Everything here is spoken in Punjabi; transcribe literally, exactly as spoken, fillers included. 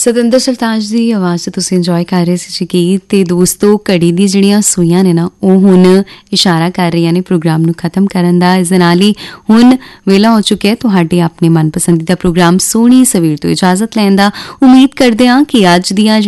ਸਤਿੰਦਰ ਸਰਤਾਜ ਦੀ ਆਵਾਜ਼ 'ਚ ਤੁਸੀਂ ਇੰਜੋਏ ਕਰ ਰਹੇ ਸੀ ਜੀ ਗੀਤ। ਤੇ ਦੋਸਤੋ, ਘੜੀ ਦੀ ਜਿਹੜੀਆਂ ਸੂਈਆਂ ਨੇ ਨਾ, ਉਹ ਹੁਣ ਇਸ਼ਾਰਾ ਕਰ ਰਹੀਆਂ ਨੇ ਪ੍ਰੋਗਰਾਮ ਨੂੰ ਖਤਮ ਕਰਨ ਦਾ। ਇਸ ਦੇ ਨਾਲ ਹੀ ਹੁਣ ਵੇਲਾ ਹੋ ਚੁੱਕਿਆ ਤੁਹਾਡੇ ਆਪਣੇ ਮਨਪਸੰਦੀਦਾ ਪ੍ਰੋਗਰਾਮ ਸੋਹਣੀ ਸਵੇਰ ਤੋਂ ਇਜਾਜ਼ਤ ਲੈਣ ਦਾ। ਉਮੀਦ ਕਰਦੇ ਹਾਂ ਕਿ ਅੱਜ ਦੀਆਂ